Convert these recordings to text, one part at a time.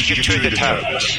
mich getötet habt.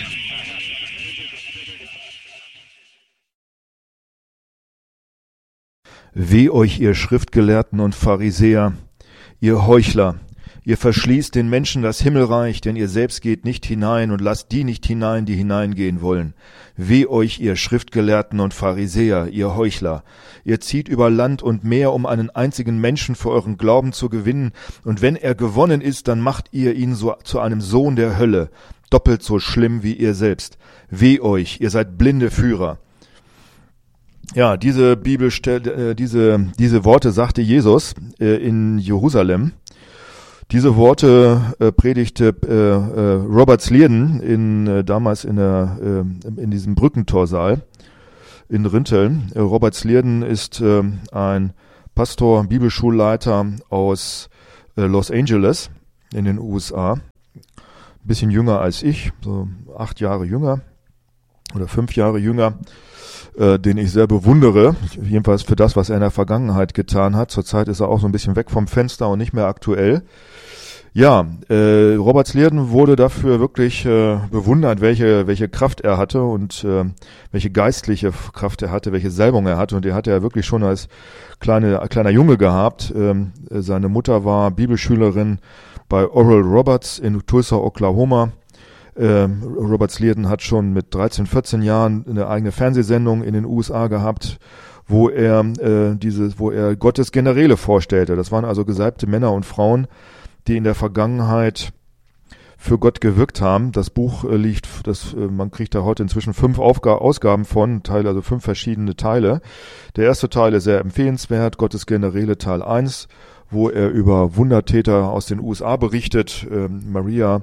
Weh euch, ihr Schriftgelehrten und Pharisäer, ihr Heuchler! Ihr verschließt den Menschen das Himmelreich, denn ihr selbst geht nicht hinein und lasst die nicht hinein, die hineingehen wollen. Weh euch, ihr Schriftgelehrten und Pharisäer, ihr Heuchler! Ihr zieht über Land und Meer, um einen einzigen Menschen für euren Glauben zu gewinnen, und wenn er gewonnen ist, dann macht ihr ihn so zu einem Sohn der Hölle, doppelt so schlimm wie ihr selbst. Weh euch, ihr seid blinde Führer! Ja, diese Bibelstelle, diese Worte sagte Jesus in Jerusalem. Diese Worte predigte Robert Slierden damals in diesem Brückentorsaal in Rinteln. Robert Slierden ist ein Pastor, Bibelschulleiter aus Los Angeles in den USA. Ein bisschen jünger als ich, so 8 Jahre jünger oder 5 Jahre jünger, den ich sehr bewundere, jedenfalls für das, was er in der Vergangenheit getan hat. Zurzeit ist er auch so ein bisschen weg vom Fenster und nicht mehr aktuell. Ja, Robert Slierden wurde dafür wirklich bewundert, welche Kraft er hatte und welche geistliche Kraft er hatte, welche Salbung er hatte. Und die hatte er wirklich schon als kleiner Junge gehabt. Seine Mutter war Bibelschülerin bei Oral Roberts in Tulsa, Oklahoma. Robert Slierden hat schon mit 13, 14 Jahren eine eigene Fernsehsendung in den USA gehabt, wo er Gottes Generäle vorstellte. Das waren also gesalbte Männer und Frauen, die in der Vergangenheit für Gott gewirkt haben. Das Buch man kriegt da heute inzwischen 5 Ausgaben von, also 5 verschiedene Teile. Der erste Teil ist sehr empfehlenswert, Gottes Generäle Teil 1, wo er über Wundertäter aus den USA berichtet. Maria,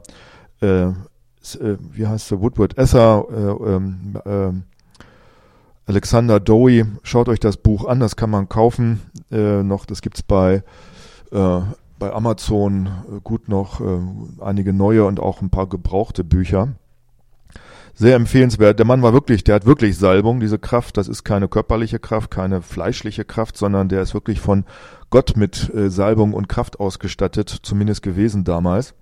Woodward Esser, Alexander Dowie. Schaut euch das Buch an, das kann man kaufen. Das gibt's bei Amazon gut noch einige neue und auch ein paar gebrauchte Bücher. Sehr empfehlenswert. Der Mann der hat wirklich Salbung, diese Kraft. Das ist keine körperliche Kraft, keine fleischliche Kraft, sondern der ist wirklich von Gott mit Salbung und Kraft ausgestattet, zumindest gewesen damals.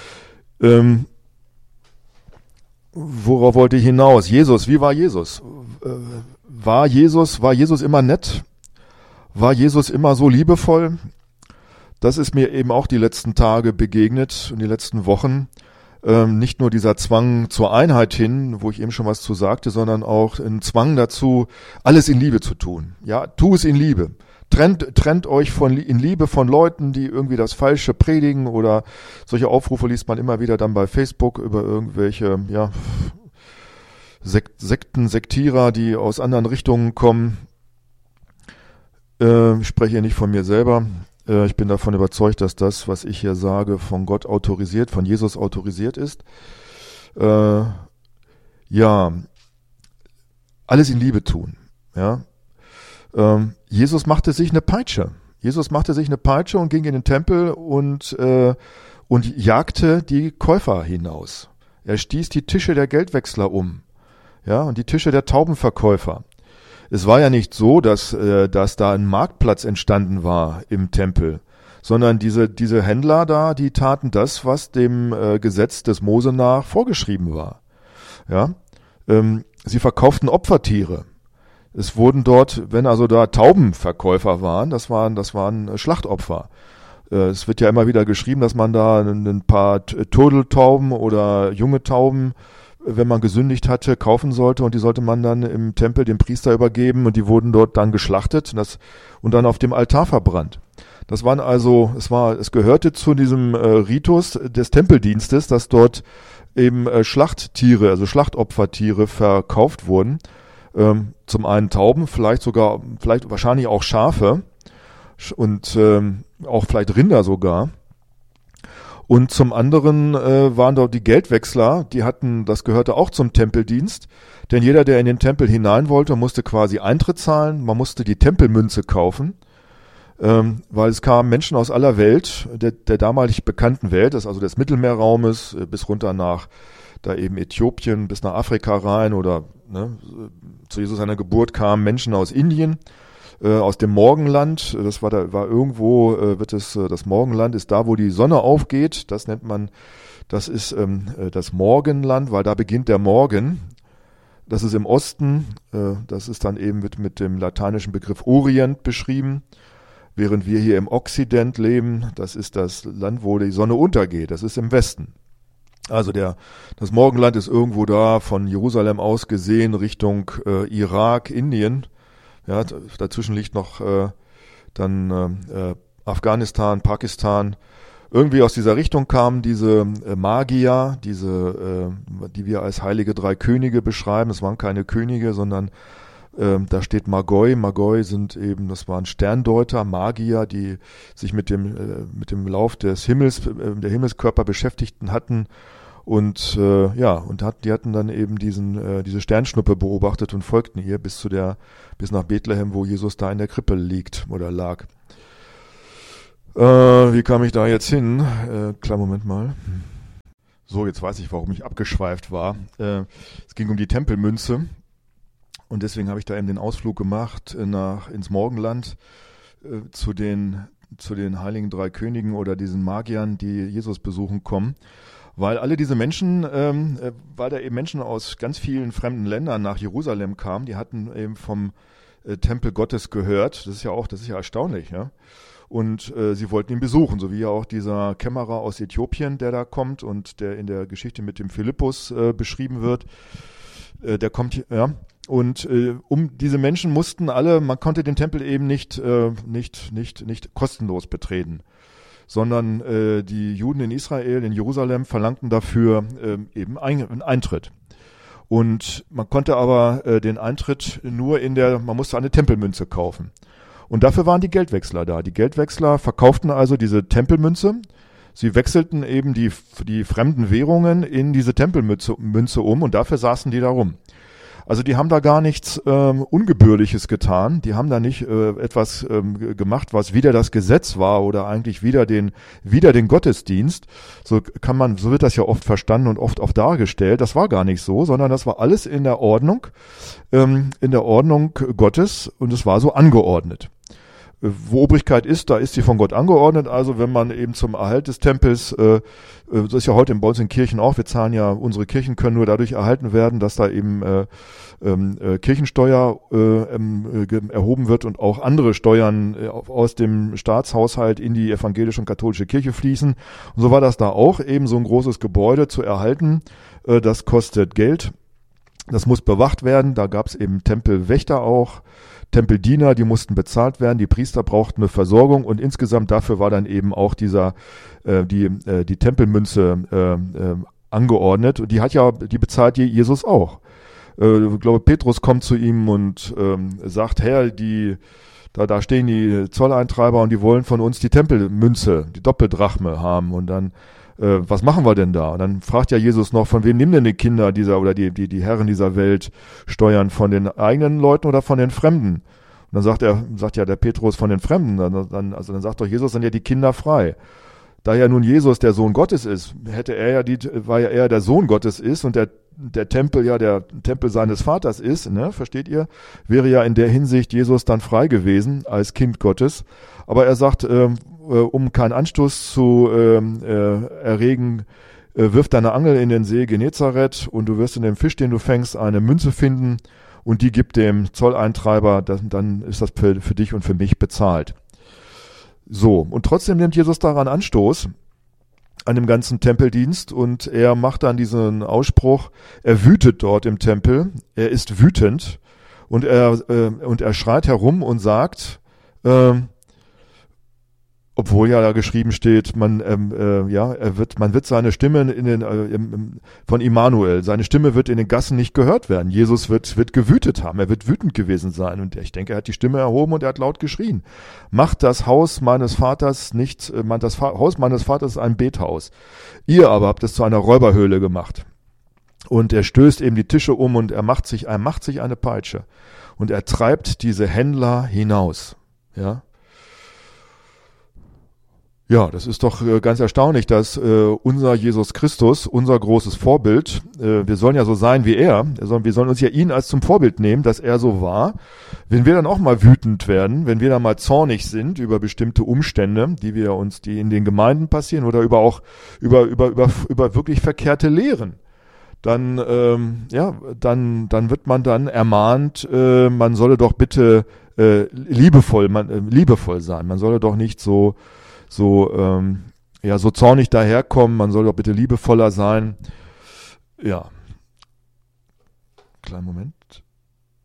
Worauf wollte ich hinaus? Jesus, wie war Jesus? War Jesus immer nett? War Jesus immer so liebevoll? Das ist mir eben auch die letzten Tage begegnet und die letzten Wochen. Nicht nur dieser Zwang zur Einheit hin, wo ich eben schon was zu sagte, sondern auch ein Zwang dazu, alles in Liebe zu tun. Ja, tu es in Liebe. Trennt euch in Liebe von Leuten, die irgendwie das Falsche predigen, oder solche Aufrufe liest man immer wieder dann bei Facebook über irgendwelche Sektierer, die aus anderen Richtungen kommen. Ich spreche hier nicht von mir selber. Ich bin davon überzeugt, dass das, was ich hier sage, von Gott autorisiert, von Jesus autorisiert ist. Ja, alles in Liebe tun. Ja. Jesus machte sich eine Peitsche. Und ging in den Tempel und jagte die Käufer hinaus. Er stieß die Tische der Geldwechsler um. Ja, und die Tische der Taubenverkäufer. Es war ja nicht so, dass da ein Marktplatz entstanden war im Tempel, sondern diese Händler da, die taten das, was dem Gesetz des Mose nach vorgeschrieben war. Ja, sie verkauften Opfertiere. Es wurden dort, wenn also da Taubenverkäufer waren, das waren Schlachtopfer. Es wird ja immer wieder geschrieben, dass man da ein paar Turteltauben oder junge Tauben, wenn man gesündigt hatte, kaufen sollte, und die sollte man dann im Tempel dem Priester übergeben, und die wurden dort dann geschlachtet und dann auf dem Altar verbrannt. Das waren also, es gehörte zu diesem Ritus des Tempeldienstes, dass dort eben Schlachttiere, also Schlachtopfertiere verkauft wurden. Zum einen Tauben, vielleicht wahrscheinlich auch Schafe und auch vielleicht Rinder sogar. Und zum anderen waren dort die Geldwechsler, das gehörte auch zum Tempeldienst, denn jeder, der in den Tempel hinein wollte, musste quasi Eintritt zahlen, man musste die Tempelmünze kaufen, weil es kamen Menschen aus aller Welt, der damalig bekannten Welt, also des Mittelmeerraumes, bis runter nach da eben Äthiopien, bis nach Afrika rein, oder zu Jesus seiner Geburt kamen Menschen aus Indien, aus dem Morgenland. Das war irgendwo, das Morgenland ist da, wo die Sonne aufgeht. Das nennt man Das ist das Morgenland, weil da beginnt der Morgen. Das ist im Osten, das ist dann eben mit dem lateinischen Begriff Orient beschrieben, während wir hier im Okzident leben. Das ist das Land, wo die Sonne untergeht, das ist im Westen. Also das Morgenland ist irgendwo da, von Jerusalem aus gesehen, Richtung Irak, Indien. Ja, dazwischen liegt noch dann Afghanistan, Pakistan. Irgendwie aus dieser Richtung kamen diese Magier, die wir als heilige drei Könige beschreiben. Es waren keine Könige, sondern da steht Magoi. Magoi das waren Sterndeuter, Magier, die sich mit dem Lauf des Himmels, der Himmelskörper beschäftigten hatten. Und die hatten dann eben diese Sternschnuppe beobachtet und folgten ihr bis nach Bethlehem, wo Jesus da in der Krippe liegt oder lag. Wie kam ich da jetzt hin? Kleinen Moment mal. So, jetzt weiß ich, warum ich abgeschweift war. Es ging um die Tempelmünze und deswegen habe ich da eben den Ausflug gemacht ins Morgenland zu den heiligen drei Königen oder diesen Magiern, die Jesus besuchen kommen. Weil alle diese Menschen, weil da eben Menschen aus ganz vielen fremden Ländern nach Jerusalem kamen, die hatten eben vom Tempel Gottes gehört. Das ist ja erstaunlich, ja. Und sie wollten ihn besuchen, so wie ja auch dieser Kämmerer aus Äthiopien, der da kommt und der in der Geschichte mit dem Philippus beschrieben wird. Der kommt, ja. Und um diese Menschen man konnte den Tempel eben nicht kostenlos betreten, sondern die Juden in Israel, in Jerusalem, verlangten dafür eben einen Eintritt. Und man konnte aber den Eintritt man musste eine Tempelmünze kaufen. Und dafür waren die Geldwechsler da. Die Geldwechsler verkauften also diese Tempelmünze. Sie wechselten eben die fremden Währungen in diese Tempelmünze um und dafür saßen die da rum. Also die haben da gar nichts Ungebührliches getan. Die haben da nicht etwas gemacht, was wider das Gesetz war oder eigentlich wider den Gottesdienst. So wird das ja oft verstanden und oft auch dargestellt. Das war gar nicht so, sondern das war alles in der Ordnung Gottes und es war so angeordnet. Wo Obrigkeit ist, da ist sie von Gott angeordnet. Also wenn man eben zum Erhalt des Tempels, das ist ja heute bei uns in Kirchen auch, wir zahlen ja, unsere Kirchen können nur dadurch erhalten werden, dass da eben Kirchensteuer erhoben wird und auch andere Steuern aus dem Staatshaushalt in die evangelische und katholische Kirche fließen. Und so war das da auch, eben so ein großes Gebäude zu erhalten. Das kostet Geld. Das muss bewacht werden. Da gab es eben Tempelwächter auch. Tempeldiener, die mussten bezahlt werden, die Priester brauchten eine Versorgung und insgesamt dafür war dann eben auch die Tempelmünze angeordnet und die bezahlt Jesus auch. Ich glaube, Petrus kommt zu ihm und sagt, Herr, da stehen die Zolleintreiber und die wollen von uns die Tempelmünze, die Doppeldrachme haben und dann was machen wir denn da? Und dann fragt ja Jesus noch, von wem nehmen denn die Kinder oder die Herren dieser Welt Steuern, von den eigenen Leuten oder von den Fremden? Und dann sagt ja der Petrus von den Fremden. Dann sagt doch Jesus, sind ja die Kinder frei. Da ja nun Jesus der Sohn Gottes ist, war ja er der Sohn Gottes ist und der Tempel ja der Tempel seines Vaters ist, ne, versteht ihr? Wäre ja in der Hinsicht Jesus dann frei gewesen als Kind Gottes. Aber er sagt, um keinen Anstoß zu erregen, wirf deine Angel in den See Genezareth und du wirst in dem Fisch, den du fängst, eine Münze finden und die gibt dem Zolleintreiber, dann ist das für dich und für mich bezahlt. So, und trotzdem nimmt Jesus daran Anstoß, an dem ganzen Tempeldienst und er macht dann diesen Ausspruch, er wütet dort im Tempel, er ist wütend und er schreit herum und sagt, obwohl ja da geschrieben steht, man wird seine Stimme von Immanuel, seine Stimme wird in den Gassen nicht gehört werden. Jesus wird gewütet haben, er wird wütend gewesen sein und ich denke, er hat die Stimme erhoben und er hat laut geschrien. Macht das Haus meines Vaters das Haus meines Vaters ist ein Bethaus. Ihr aber habt es zu einer Räuberhöhle gemacht. Und er stößt eben die Tische um und er macht sich eine Peitsche und er treibt diese Händler hinaus, ja. Ja, das ist doch ganz erstaunlich, dass unser Jesus Christus, unser großes Vorbild, wir sollen ja so sein wie er, wir sollen uns ja ihn als zum Vorbild nehmen, dass er so war. Wenn wir dann auch mal wütend werden, wenn wir dann mal zornig sind über bestimmte Umstände, die in den Gemeinden passieren oder über wirklich verkehrte Lehren, dann wird man dann ermahnt, man solle doch bitte liebevoll sein. Man solle doch nicht so zornig daherkommen, man soll doch bitte liebevoller sein. Ja, kleinen Moment.